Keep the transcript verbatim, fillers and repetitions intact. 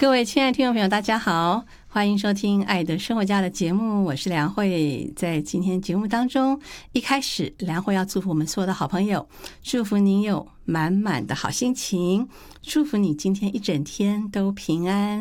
各位亲爱的听众朋友，大家好，欢迎收听《爱的生活家》的节目，我是梁慧。在今天节目当中，一开始梁慧要祝福我们所有的好朋友，祝福您有满满的好心情，祝福你今天一整天都平安。